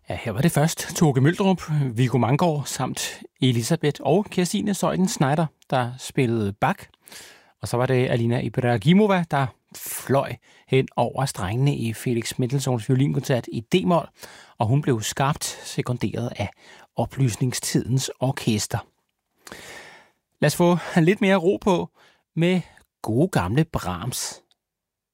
Ja, her var det først Toke Møldrup, Viggo Manggaard samt Elisabeth og Kirstine Søjden Schneider, der spillede Bach. Og så var det Alina Ibragimova, der fløj hen over strengene i Felix Mendelssohns violinkoncert i D-mol, og hun blev skarpt sekunderet af oplysningstidens orkester. Lad os få lidt mere ro på med gode gamle Brahms.